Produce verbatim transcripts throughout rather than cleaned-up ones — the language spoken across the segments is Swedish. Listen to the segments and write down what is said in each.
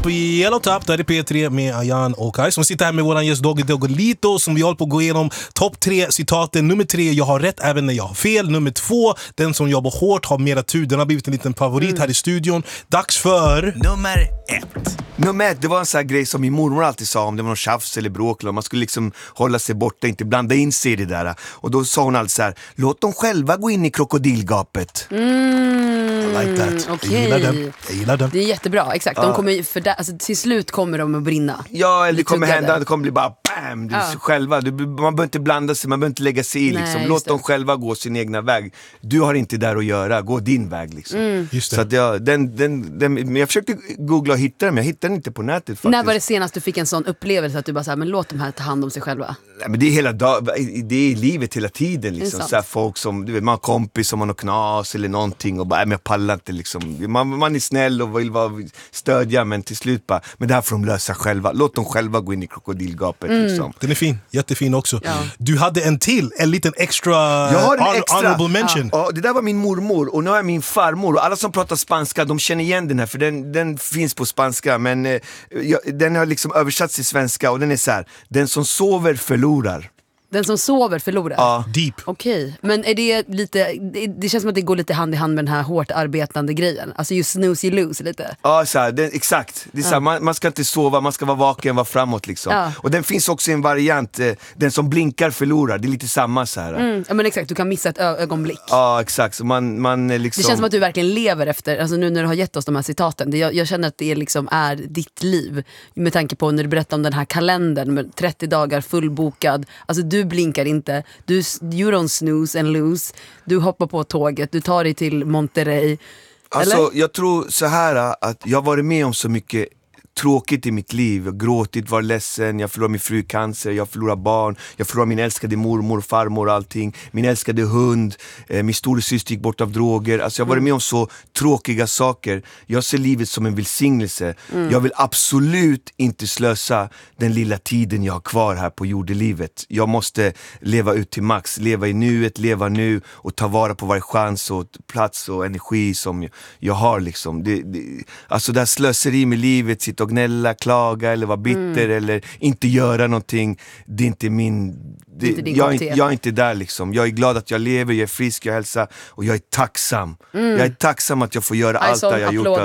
på Yellow Top, där är P tre med Ayan och Kai som sitter här med våran gäst Doggy Doggelito som vi håller på att gå igenom topp tre citaten. Nummer tre, jag har rätt även när jag har fel. Nummer två, den som jobbar hårt har mera tur. Den har blivit en liten favorit mm. här i studion. Dags för... Nummer ett. Nummer ett, det var en sån här grej som min mormor alltid sa om det var någon tjafs eller bråk. Man skulle liksom hålla sig borta, inte blanda in sig i det där. Och då sa hon alltid så här, låt dem själva gå in i krokodilgapet. Mm, I like that. Okay. Jag gillar den. Jag gillar den. Det är jättebra, exakt. De kommer, för där, alltså, till slut kommer de att brinna. Ja, eller det kommer hända, det kommer bli bara bam, du, ja. själva. Du, man behöver inte blanda sig, man behöver inte lägga sig i. Nej, liksom. Låt dem själva gå sin egna väg. Du har inte där att göra, gå din väg. Liksom. Mm. Just det. Så att jag, den, den, den, men jag försökte googla och hitta den, men jag hittade den inte på nätet faktiskt. När var det senast du fick en sån upplevelse att du bara så här, men låt dem här ta hand om sig själva? Nej, men det är hela dag, det är livet hela tiden liksom. Så här, folk som, du vet, man har kompis som har något knas eller någonting och bara, nej, men jag pallar inte liksom. Man, man är snäll och vill vara stödja, men till slut bara, men det här får de lösa själva. Låt dem själva gå in i krokodilgapet mm. liksom. Den är fin, jättefin också. Ja. Du hade en till, en liten extra, jag har en extra. honorable mention. Ja. Ja, det där var min mormor och nu har jag min farmor och alla som pratar spanska, de känner igen den här för den, den finns på spanska, men eh, jag, den har liksom översatts till svenska och den är så här: den som sover förlorar. Den som sover förlorar? Ja. Deep. Okej, okay. Men är det lite, det, det känns som att det går lite hand i hand med den här hårt arbetande grejen. Alltså just snooze you lose lite. Ja, så här, den, exakt. Det är så här, ja. man, man ska inte sova, man ska vara vaken, vara framåt liksom. Ja. Och den finns också i en variant, eh, den som blinkar förlorar. Det är lite samma så här. Mm. Ja, men exakt, du kan missa ett ö- ögonblick. Ja, exakt. Så man, man liksom... Det känns som att du verkligen lever efter, alltså nu när du har gett oss de här citaten. Det, jag, jag känner att det liksom är ditt liv. Med tanke på när du berättar om den här kalendern med trettio dagar fullbokad. Alltså du blinkar inte, du, you don't snooze and lose. Du hoppar på tåget, du tar dig till Monterrey. Alltså eller? jag tror så här att jag har varit med om så mycket tråkigt i mitt liv. Jag har gråtit, var ledsen, jag förlorade min fru cancer, jag förlorade barn, jag förlorade min älskade mormor, farmor och allting, min älskade hund, eh, min storasyster gick bort av droger. Alltså jag har varit med om så tråkiga saker. Jag ser livet som en välsignelse. Mm. Jag vill absolut inte slösa den lilla tiden jag har kvar här på jordelivet. Jag måste leva ut till max, leva i nuet, leva nu och ta vara på varje chans och plats och energi som jag, jag har liksom. Det, det, alltså det här slöseri med livet, sitta och gnälla, klaga eller vara bitter mm. eller inte göra någonting, det är inte min det, inte jag, är, jag är inte där liksom. Jag är glad att jag lever, jag är frisk, jag hälsar och jag är tacksam. Mm. Jag är tacksam att jag får göra allt det jag har gjort.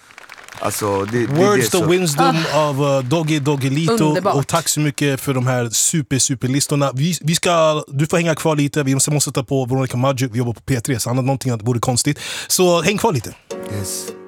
Alltså, det, det Words det the wisdom ah. of uh, Doggy Doggelito. Underbart. Och tack så mycket för de här super super listorna. Vi, vi ska, du får hänga kvar lite. Vi måste, måste ta på Veronica Maggio. Vi jobbar på P tre, så annat någonting att det vore konstigt. Så häng kvar lite. Yes.